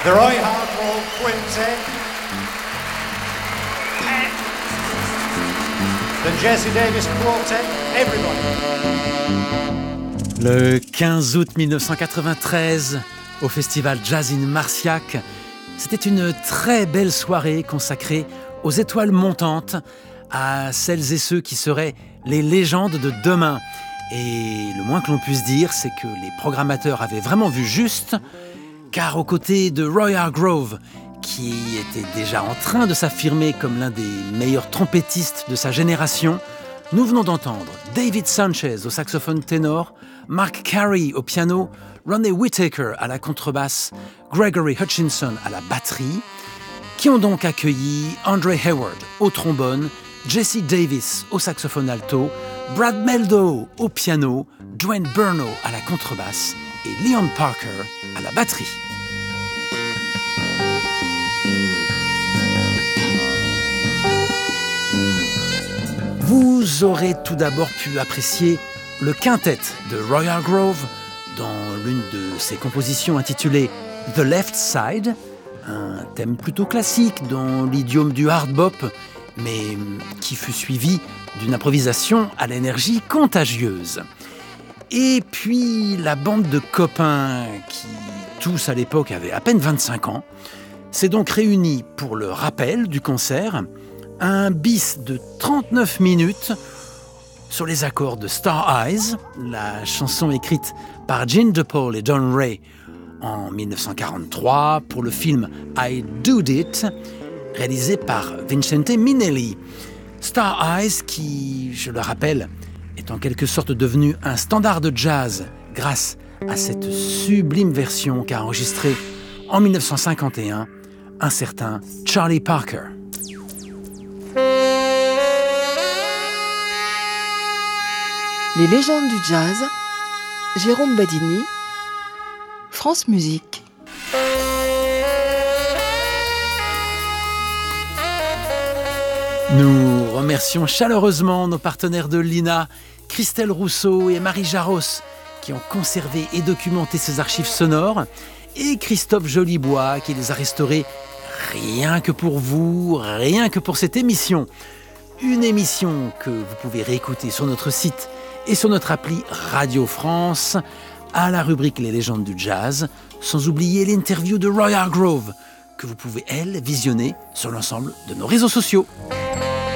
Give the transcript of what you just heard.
The Roy Hargrove Quintet, the Jesse Davis Quartet, everybody. Le 15 août 1993, au festival Jazz in Marciac, c'était une très belle soirée consacrée aux étoiles montantes, à celles et ceux qui seraient les légendes de demain. Et le moins que l'on puisse dire, c'est que les programmateurs avaient vraiment vu juste, car aux côtés de Roy Hargrove, qui était déjà en train de s'affirmer comme l'un des meilleurs trompettistes de sa génération, nous venons d'entendre David Sanchez au saxophone ténor, Mark Carey au piano, Ronnie Whittaker à la contrebasse, Gregory Hutchinson à la batterie, qui ont donc accueilli Andre Hayward au trombone, Jesse Davis au saxophone alto, Brad Mehldau au piano, Dwayne Burno à la contrebasse et Leon Parker à la batterie. Vous aurez tout d'abord pu apprécier le quintet de Roy Hargrove dans l'une de ses compositions intitulée The Left Side, un thème plutôt classique dans l'idiome du hard bop, mais qui fut suivi d'une improvisation à l'énergie contagieuse. Et puis la bande de copains qui, tous à l'époque, avaient à peine 25 ans, s'est donc réunie pour le rappel du concert, un bis de 39 minutes sur les accords de Star Eyes, la chanson écrite par Gene DePaul et Don Ray en 1943 pour le film I Doed It, réalisé par Vincente Minnelli. Star Eyes qui, je le rappelle, est en quelque sorte devenu un standard de jazz grâce à cette sublime version qu'a enregistrée en 1951 un certain Charlie Parker. Les légendes du jazz, Jérôme Badini, France Musique. Nous remercions chaleureusement nos partenaires de l'INA, Christelle Rousseau et Marie Jaros, qui ont conservé et documenté ces archives sonores, et Christophe Jolibois, qui les a restaurées rien que pour vous, rien que pour cette émission. Une émission que vous pouvez réécouter sur notre site et sur notre appli Radio France, à la rubrique Les légendes du jazz, sans oublier l'interview de Roy Hargrove, que vous pouvez, visionner sur l'ensemble de nos réseaux sociaux.